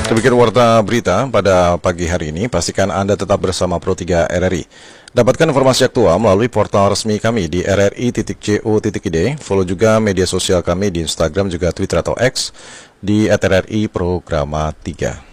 Demikian warta berita pada pagi hari ini. Pastikan Anda tetap bersama Pro 3 RRI. Dapatkan informasi aktual melalui portal resmi kami di rri.co.id. Follow juga media sosial kami di Instagram juga Twitter atau X di @RRI Programa 3.